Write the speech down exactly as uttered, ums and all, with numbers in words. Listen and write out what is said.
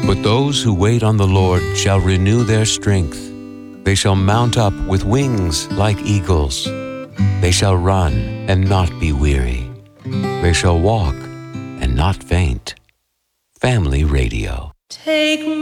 But those who wait on the Lord shall renew their strength. They shall mount up with wings like eagles. They shall run and not be weary. They shall walk and not faint. Family Radio. Take